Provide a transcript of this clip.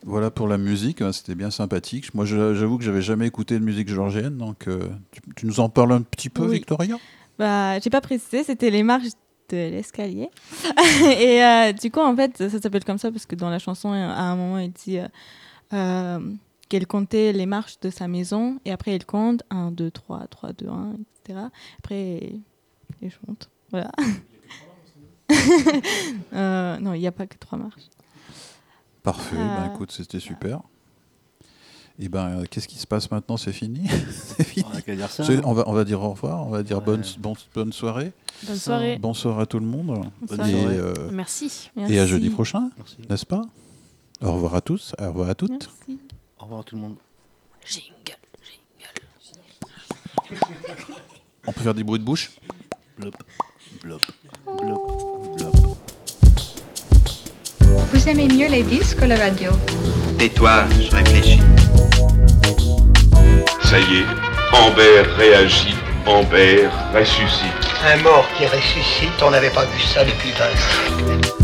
Voilà pour la musique, c'était bien sympathique. Moi, j'avoue que j'avais jamais écouté de musique géorgienne, donc tu nous en parles un petit peu, Oui. Victoria? Bah, j'ai pas précisé, c'était les marches de l'escalier. Et du coup, en fait, ça s'appelle comme ça parce que dans la chanson, à un moment, il dit qu'elle comptait les marches de sa maison et après, elle compte 1, 2, 3, 3, 2, 1, etc. Après, elle chante. Voilà. Non, il n'y a pas que 3 marches. Parfait, écoute, c'était super. Et qu'est-ce qui se passe maintenant? C'est fini? C'est fini. On a qu'à dire ça. On va dire au revoir, on va dire bonne soirée. Bonne soirée. Bonsoir à tout le monde. Bonne soirée. Merci. Et à jeudi prochain, Merci. n'est-ce pas? Au revoir à tous, au revoir à toutes. Merci. Au revoir à tout le monde. Jingle. On peut faire des bruits de bouche? Blop, blop, blop, blop. Vous aimez mieux les disques ou la radio? Tais-toi, je réfléchis. Ça y est, Amber réagit, Amber ressuscite. Un mort qui ressuscite, on n'avait pas vu ça depuis 20 ans.